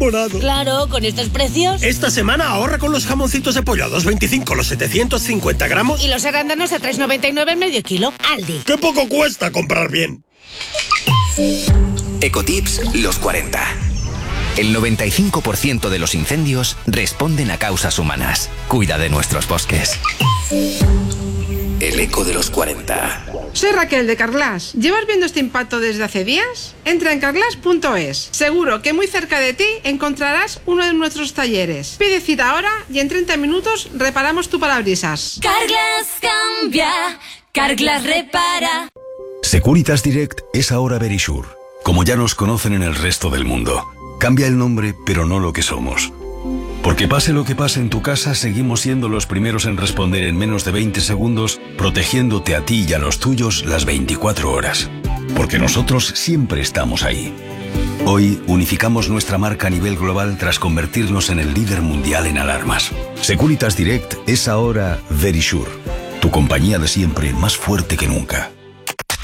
temporada. Claro, con estos precios. Esta semana ahorra con los jamoncitos de pollo a 2,25 los 750 gramos. Y los arándanos a 3,99 el medio kilo. Aldi. ¡Qué poco cuesta comprar bien! Ecotips los 40. El 95% de los incendios responden a causas humanas. Cuida de nuestros bosques. El eco de los 40. Soy Raquel de Carglass. ¿Llevas viendo este impacto desde hace días? Entra en carglass.es. Seguro que muy cerca de ti encontrarás uno de nuestros talleres. Pide cita ahora y en 30 minutos reparamos tu parabrisas. Carglass cambia, Carglass repara. Securitas Direct es ahora Verisure. Como ya nos conocen en el resto del mundo. Cambia el nombre, pero no lo que somos. Porque pase lo que pase en tu casa, seguimos siendo los primeros en responder en menos de 20 segundos, protegiéndote a ti y a los tuyos las 24 horas. Porque nosotros siempre estamos ahí. Hoy unificamos nuestra marca a nivel global tras convertirnos en el líder mundial en alarmas. Securitas Direct es ahora Verisure, tu compañía de siempre más fuerte que nunca.